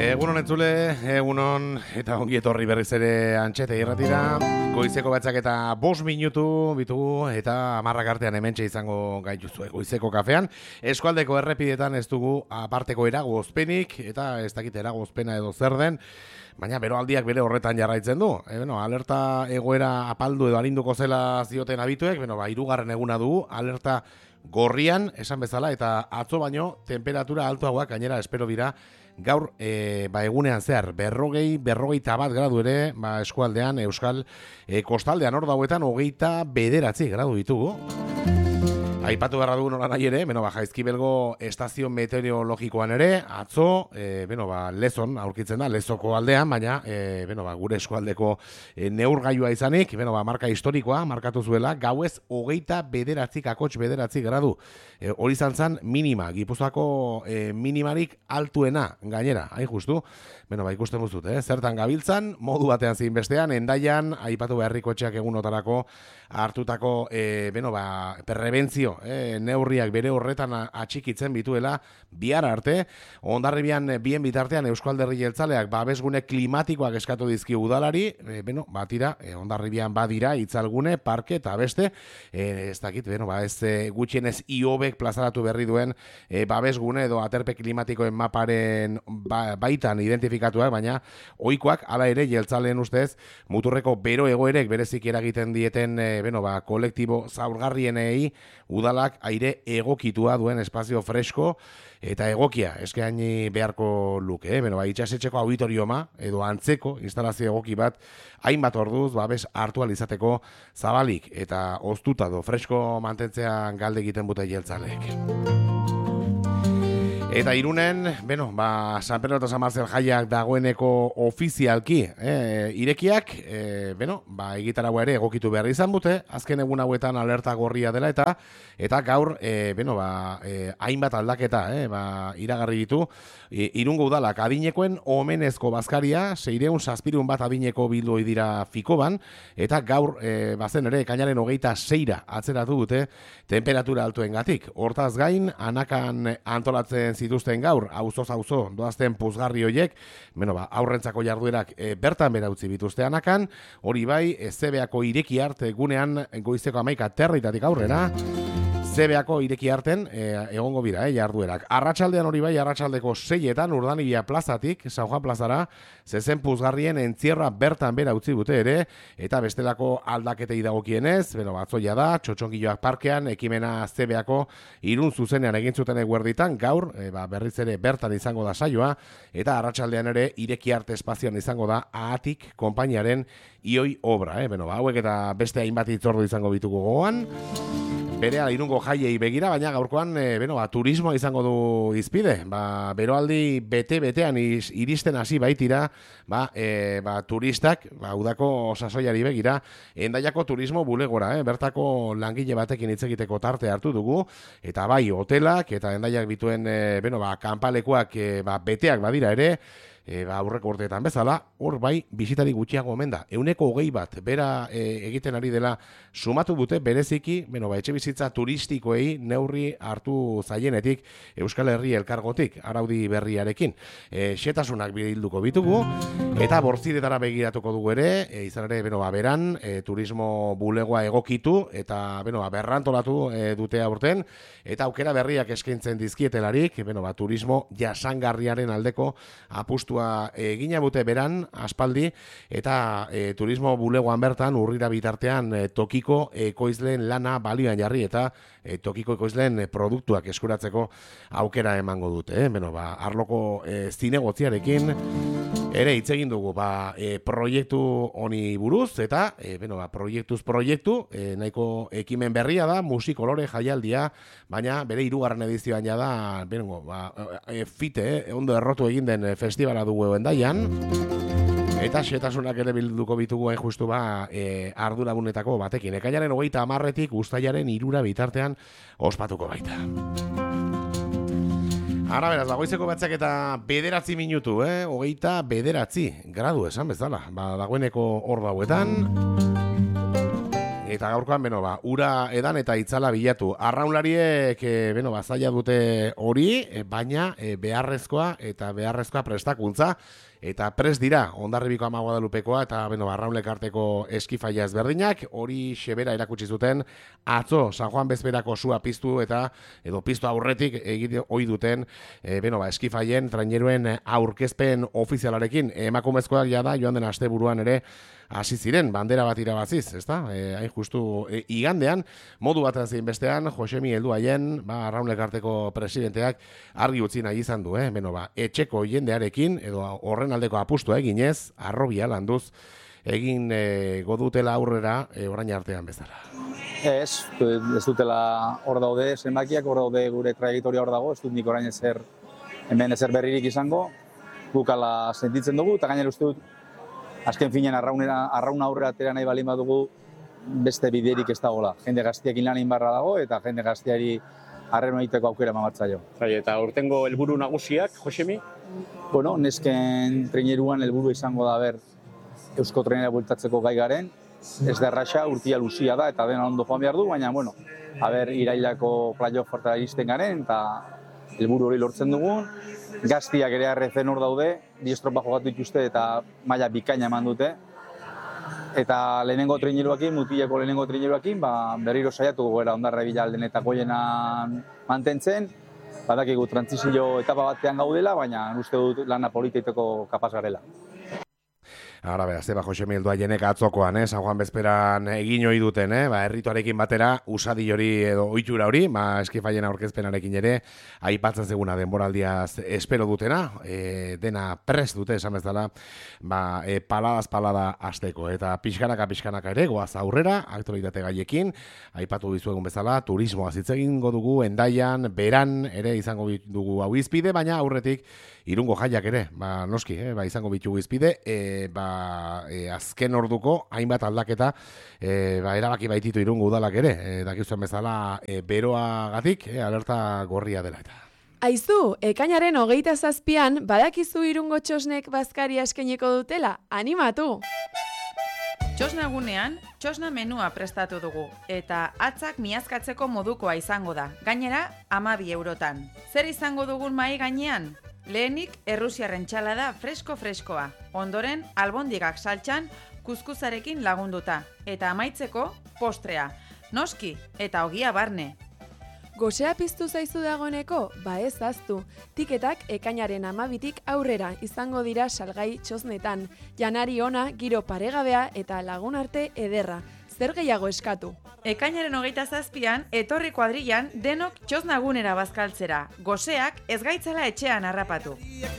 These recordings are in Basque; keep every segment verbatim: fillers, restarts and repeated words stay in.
Egunon entzule, egunon, eta ongi etorri berriz ere Antxete irratira. Goizeko batzak eta bost minutu bitugu eta hamarrak artean hementxe izango gaituzue goizeko kafean. Eskualdeko errepidetan ez dugu aparteko eragozpenik, eta ez dakit eragozpena edo zer den, baina beroaldiak bere horretan jarraitzen du. E, bueno, alerta egoera apaldu edo arinduko zela zioten abituek, bueno, ba, hirugarren eguna dugu, alerta gorrian, esan bezala, eta atzo baino temperatura altuagoak gainera espero dira gaur e, ba, egunean zehar berrogei, berrogeita bat gradu ere ba, eskualdean, euskal e, kostaldean hor dauetan hogeita bederatzi gradu ditugu. Aipatu beharra dugu nola nahi ere, beno, ba, Jaizkibelgo estazio meteorologikoan ere, atzo, e, beno, ba, Lezon aurkitzen da, Lezoko aldean, baina e, beno, ba, gure eskualdeko e, neurgailua izanik, beno, ba, marka historikoa markatu zuela, gauez hogeita bederatzi, kakotx bederatzi gradu. E, hori izan zen minima, Gipuzkoako e, minimarik altuena gainera, hain justu, beno, ba, ikusten duzut, eh? Zertan gabiltzan, modu batean zein bestean, Endaian, aipatu beharriko etxeak egunotarako hartutako, e, beno, ba, prebentzio, e, neurriak bere horretan atxikitzen bituela, bihar arte, Hondarribian bien bitartean Eusko Alderdi Jeltzaleak babesgune klimatikoak eskatu dizki udalari, e, beno, batira, e, Hondarribian badira, itzalgune, parke eta beste, e, ez dakit, beno, ba, ez e, gutxienez iobek plazaratu berri duen e, babesgune edo aterpe klimatikoen maparen ba, baitan identifikatuak, baina ohikoak hala ere jeltzaleen ustez, muturreko bero egoerek berezik eragiten dieten, e, beno, ba, kolektibo zaurgarrienei udalak aire egokitua duen espazio fresko eta egokia eskaini beharko luke, eh? Beno, ba, itxasetxeko auditorioma edo antzeko instalazio egoki bat hainbat orduz babes hartu ahal izateko zabalik eta oztuta do fresko mantentzean galde egiten bute jeltzaleek. Eta Irunen, beno, ba, San Pedro eta San Marcel jaiak dagoeneko ofizialki eh, irekiak, eh, beno, ba, egitaragua ere egokitu behar izan dute, azken egun hauetan alerta gorria dela eta eta gaur, eh, beno, ba, eh, hainbat aldaketa, eh, ba, iragarri ditu, e, Irungo udalak adinekoen omenezko bazkaria, seireun zazpirun bat adineko bildu dira Fikoban, eta gaur, eh, bazen ere, ekainaren hogeita seira atzeratu dute temperatura altuengatik. Hortaz gain, anakan antolatzen zituzten gaur, auzoz auzo doazten puzgarri hoiek, beno, ba, aurrentzako jarduerak e, bertan bera utzi bituzte anakan, hori bai, e, zebeako ireki arte gunean goizeko amaika territatik aurrera, zebeako ireki arten e, egongo bira, eh, jarduerak. Arratsaldean hori bai, arratsaldeko seietan Urdanibia plazatik, San Juan plazara, zezen puzgarrien entzierra bertan bera utzi dute ere, eta bestelako aldaketei dagokienez, beno, batzoia da, Txotxongiloak parkean, ekimena zebeako Irun zuzenean egin zuten eguerditan, gaur, e, ba, berriz ere bertan izango da saioa, eta arratsaldean ere ireki arte espazioan izango da Ahatik konpainiaren ioi obra, eh? Beno, ba, hauek eta beste hainbat hitzordu izango bituko gogoan, berea Irungo jaiei begira, baina gaurkoan e, beno, ba, turismoa izango du izpide. Ba, beroaldi bete-betean iz, iristen hasi baitira, ba, e, ba, turistak, ba, udako sasoiari begira, Endaiako turismo bulegora, eh? Bertako langile batekin hitz egiteko tarte hartu dugu, eta bai hotelak, eta Endaiak bituen e, beno, ba, kanpalekuak e, ba, beteak badira ere, E, ba, aurreko urteetan bezala, hor bai bisitari gutxiago omen da. Euneko hogei bat, bera e, egiten ari dela sumatu dute bereziki, beno, ba, etxe bizitza turistikoei neurri hartu zaienetik Euskal Herri elkargotik, araudi berriarekin. E, xetasunak bilduko bitugu, eta bortzidetara begiratuko dugu ere, e, izan ere, beno, ba, beran, e, turismo bulegoa egokitu, eta, beno, ba, berrantolatu e, dute aurten, eta aukera berriak eskaintzen dizkietelarik, beno, ba, turismo jasangarriaren aldeko apustu egina bute beran aspaldi eta e, turismo bulegoan bertan urrira bitartean e, tokiko ekoizleen lana balioan jarri eta e, tokiko ekoizleen e, produktuak eskuratzeko aukera emango dute. Eh? Beno, ba, arloko e, zinegotziarekin ere hitz egin dugu ba, e, proiektu honi buruz eta e, beno, ba, proiektuz proiektu e, nahiko ekimen berria da, musikolore jaialdia, baina bere hirugarren edizioan ja da, beno, ba, e, fite, eh? ondo errotu egin den festivala dugu Endaian, eta xetasunak ere bilduko bitugu hain justu ba e, ardurabunetako batekin. Ekainaren hogeita hamarretik uztailaren hirura bitartean ospatuko baita. Ara beraz, dagoizeko batzak eta bederatzi minutu, eh? hogeita bederatzi gradu esan bezala. Ba, dagoeneko hor dauetan. eta gaurkoan, beno, ba, ura edan eta itzala bilatu. Arraunlariek, e, beno, ba, zaila dute hori, e, baina e, beharrezkoa eta beharrezkoa prestakuntza, eta pres dira, Hondarribiko Ama Guadalupekoa eta beno, Arraunlek arteko eskifaia ezberdinak, hori xebera erakutsi zuten atzo San Juan Bezperako sua piztu eta edo piztu aurretik egite ohi duten e, beno, ba, eskifaien traineruen aurkezpen ofizialarekin. Emakumezkoak jada joan den asteburuan ere hasi ziren, bandera bat irabaziz, ezta? E, hain justu e, igandean, modu batean zein bestean, Josemi heldu haien, ba, Arraunlek arteko presidenteak argi utzi nahi izan du, eh? Beno, ba, etxeko jendearekin, edo horren aldeko apustua eginez, arrobia landuz, egin e, godutela aurrera e, orain artean bezala. Ez, ez dutela hor daude zenbakiak, hor daude gure trajektoria hor dago, ez dut nik orain ezer, hemen ezer berririk izango, gukala sentitzen dugu, eta gainera uste dut, azken finean arraunera, arrauna aurrera atera nahi balin badugu, beste biderik ez dagoela. Jende gaztiakin lan inbarra dago, eta jende gaztiari arreno egiteko aukera mamatzaio. Bai, eta urtengo helburu nagusiak, Josemi? Bueno, nesken traineruan helburu izango da ber eusko trainera bueltatzeko gai garen, ez da erraxa, urtia luzia da, eta dena ondo joan behar du, baina, bueno, haber irailako playoff hortara iristen garen, eta helburu hori lortzen dugun. Gaztiak ere arrezen hor daude, bi estropa jogatu dituzte eta maila bikaina eman dute. Eta lehenengo traineruakin, mutileko lehenengo traineruakin, ba, berriro saiatuko gara Hondarribia alden eta goienan mantentzen. Badakigu trantzizio etapa batean gaudela, baina uste dut lana politeiteko kapaz garela. Ara beraz, eba Josemi heldu haienek atzokoan, eh? San Juan Bezperan egin ohi duten, eh? Ba, errituarekin batera, usadi hori edo ohitura hori, ba, eskifaien aurkezpenarekin ere, aipatzen zeguna denboraldiaz espero dutena, e, dena prest dute esan bezala, ba, e, paladaz palada hasteko eta pixkanaka pixkanaka ere, goaz aurrera, aktualitate gaiekin, aipatu dizuegun bezala, turismoa hitz egingo dugu, Hendaian, Beran, ere izango dugu hau izpide, baina aurretik, Irungo jaiak ere, ba, noski, eh? Ba, izango bitugu izpide, e, ba, e, azken orduko, hainbat aldaketa, e, ba, erabaki baititu Irungo udalak ere, e, dakizuen bezala, e, beroagatik, e, alerta gorria dela eta. Aizu, ekainaren hogeita zazpian, badakizu Irungo txosnek bazkaria eskainiko dutela, animatu! Txosnagunean, txosna menua prestatu dugu, eta atzak miazkatzeko modukoa izango da, gainera hamabi eurotan. Zer izango dugun mai gainean? Lehenik, errusiarren txalada fresko-freskoa, ondoren albondigak saltxan kuzkuzarekin lagunduta, eta amaitzeko postrea, noski eta ogia barne. Gosea piztu zaizu dagoeneko? Ba ez aztu. Tiketak ekainaren hamabitik aurrera izango dira salgai txosnetan, janari ona, giro paregabea eta lagun arte ederra. Zer gehiago eskatu? Ekainaren hogeita zazpian, etorri kuadrilan denok txosnagunera bazkaltzera. Goseak ez gaitzala etxean harrapatu.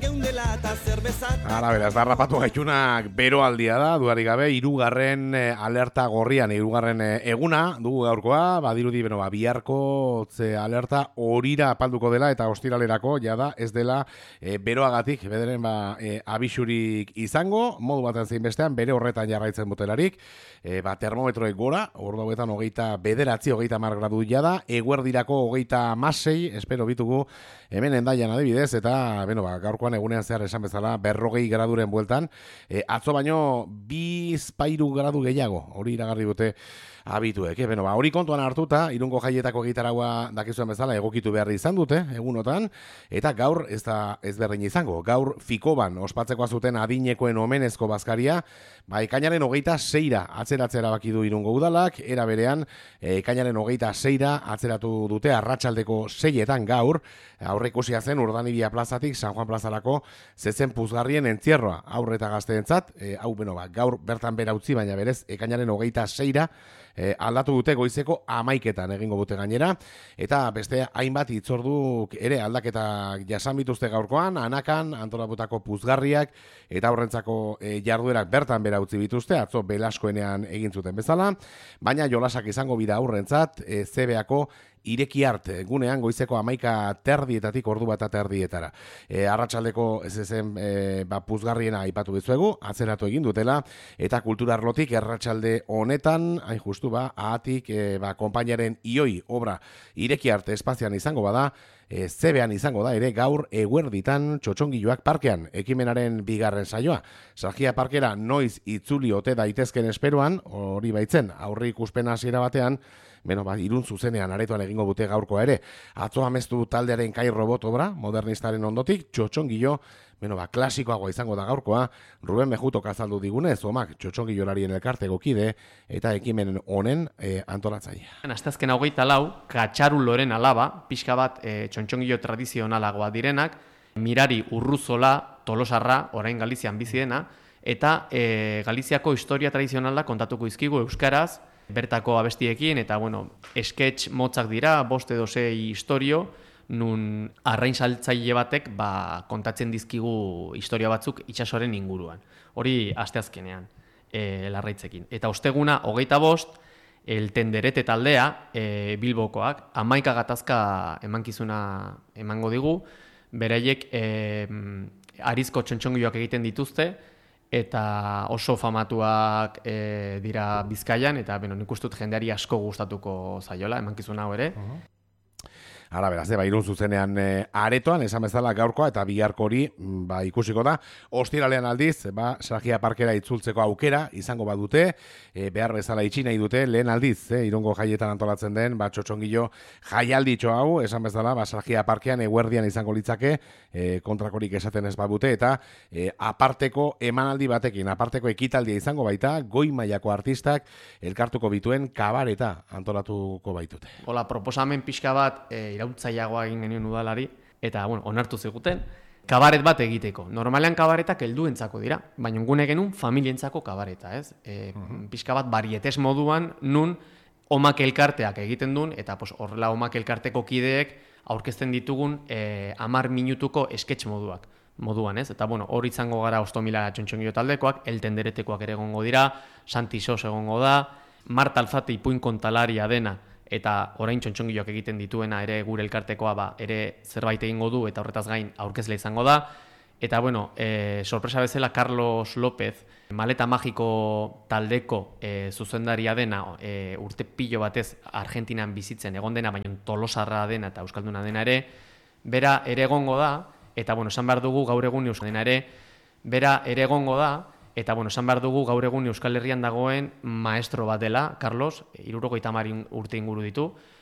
Ara beraz, harrapatu gaitunak beroaldia da, duari gabe, hirugarren e, alerta gorrian, hirugarren e, eguna, dugu gaurkoa, badirudi beno, ba, biharko ze alerta horira apalduko dela, eta ostiralerako, jada, ez dela e, beroagatik, bederen ba, e, abisurik izango, modu batean zein bestean, bere horretan jarraitzen botelarik, e, ba, termometroek gora, ordu hauetan hogeita bederatzi, hogeita mar gradu jada, eguerdirako hogeita masei, espero bitugu, hemen Hendaian adibidez, eta beno, ba, gaurkoan egunean zehar esan bezala berrogei graduren bueltan, e, atzo baino bizpairu gradu gehiago, hori iragarri dute abituek, eh? Beno, ba, hori kontuan hartuta, Irungo jaietako gitaragua dakizuen bezala egokitu behar izan dute, egunotan, eta gaur ez da ezberdin izango, gaur Fikoban ospatzeko zuten adinekoen omenezko bazkaria, ba, ekainaren hogeita seira atzeratzera baki du Irungo udalak, era berean, ekainaren hogeita seira atzeratu dute arratsaldeko seietan gaur, aurreikusia zen Urdanibia plazatik San Juan plazarako zezen puzgarrien entzierroa aurreta gazteentzat, e, hau beno, ba, gaur bertan bera utzi, baina berez, ekainaren hogeita seira E, aldatu dute goizeko amaiketan egingo dute gainera, eta beste hainbat hitzorduk ere aldaketak jasan bituzte gaurkoan, anakan, antolaputako puzgarriak, eta horrentzako e, jarduerak bertan bera utzi bituzte, atzo Belaskoenean egin zuten bezala, baina jolasak izango bida aurrentzat, e, Z B ako ireki art, gunean goizeko amaika terdietatik ordu bat terdietara. E, arratsaldeko ez ezen e, ba, puzgarriena aipatu dizuegu, atzeratu egin dutela, eta kulturarlotik arratsalde honetan, hain justu ba, ahatik e, ba, konpainaren ioi obra ireki arte espazian izango bada, e, zebean izango da ere gaur eguerditan Txotxongiloak parkean, ekimenaren bigarren saioa. Sargia parkera noiz itzuli ote daitezken esperoan, hori baitzen, aurri ikuspena hasiera batean, beno, ba, irun zuzenean aretoan egingo dute gaurkoa ere. Atzo amestu taldearen Kai Robot obra, modernistaren ondotik, Txotxongilo, beno, ba, klasikoagoa izango da gaurkoa, Ruben Mejutok azaldu digunez, omak Txotxongilolarien elkarteko kide, eta ekimen honen e, antolatzailea. Asteazken hogeita lau, Katxaruloren alaba, pixka bat e, Txotxongilo tradizionalagoa direnak, Mirari Urruzola Tolosarra, orain Galizian bizi dena, eta e, Galiziako historia tradizionala kontatuko izkigu euskaraz, bertako abestiekin, eta, bueno, sketch motzak dira, bost edo sei historio, nun arrain saltzaile batek ba, kontatzen dizkigu historia batzuk itsasoaren inguruan. Hori asteazkenean, e, larraitzekin. Eta osteguna, hogeita bost, el tenderete taldea, e, Bilbokoak, hamaika gatazka emankizuna emango digu, beraiek e, arizko txontxongiloak egiten dituzte, eta oso famatuak e, dira Bizkaian, eta beno, nik uste dut jendeari asko gustatuko zaiola, emankizuna hau ere. Uh-huh. Ara, beraz, ba, irun zuzenean e, aretoan, esan bezala gaurkoa, eta biharko hori ba, ikusiko da. Ostiralean aldiz, ba, Sargia parkera itzultzeko aukera, izango badute, e, behar bezala itxi nahi dute, lehen aldiz, e, irungo jaietan antolatzen den, ba, Txotxongilo jaialditxo hau, esan bezala, ba, Sargia parkean eguerdian izango litzake, e, kontrakorik esaten ez badute, eta e, aparteko emanaldi batekin, aparteko ekitaldia izango baita, goi mailako artistak elkartuko bituen kabareta antolatuko baitute. Hola, proposamen pixka bat, e, irautzaiagoa egin genuen udalari, eta, bueno, onartu ziguten, kabaret bat egiteko. Normalean kabaretak helduentzako dira, baina gune genuen familientzako kabareta, ez? E, uh-huh. Pixka bat barietes moduan, nun omak elkarteak egiten duen, eta pos, horrela omak elkarteko kideek aurkezten ditugun e, amar minutuko sketch moduak. moduan, ez? Eta, bueno, hor izango gara Ostomila Txontxongilo taldekoak, el tenderetekoak ere egongo dira, Santi Sos egongo da, Marta Alzate ipuin kontalaria dena, eta orain Txontxongiloak egiten dituena ere gure elkartekoa ba, ere zerbait egingo du eta horretaz gain aurkezle izango da. Eta, bueno, e, sorpresa bezala Carlos López, Maleta Magiko taldeko e, zuzendaria dena, e, urte pilo batez Argentinan bizitzen egon dena, baina Tolosarra dena eta Euskalduna dena ere, bera ere egongo da, eta, bueno, esan behar dugu gaur egun Euskal dena ere, bera ere egongo da, eta, bueno, esan behar dugu gaur egun Euskal Herrian dagoen maestro bat dela, Carlos, hirurogeita hamar urte inguru ditu,